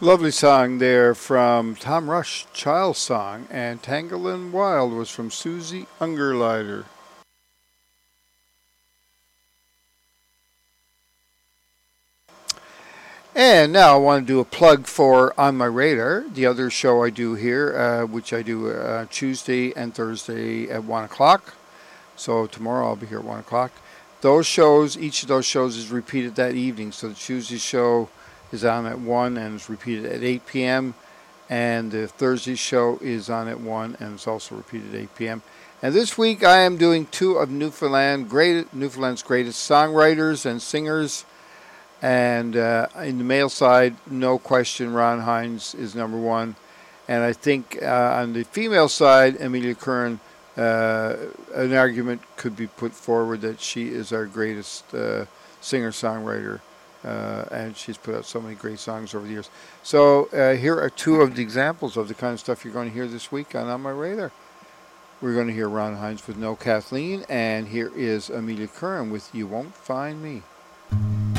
Lovely song there from Tom Rush, Child Song, and Tangle and Wild was from Susie Ungerleider. And now I want to do a plug for On My Radar, the other show I do here, which I do Tuesday and Thursday at 1 o'clock. So tomorrow I'll be here at 1 o'clock. Those shows, each of those shows is repeated that evening. So the Tuesday show is on at 1 and is repeated at 8 p.m. And the Thursday show is on at 1 and it's also repeated at 8 p.m. And this week I am doing two of Newfoundland's greatest songwriters and singers. And in the male side, no question, Ron Hines is number one. And I think on the female side, Amelia Curran, an argument could be put forward that she is our greatest singer-songwriter. And she's put out so many great songs over the years. So here are two of the examples of the kind of stuff you're going to hear this week on My Radar. We're going to hear Ron Hines with No Kathleen, and here is Amelia Curran with You Won't Find Me.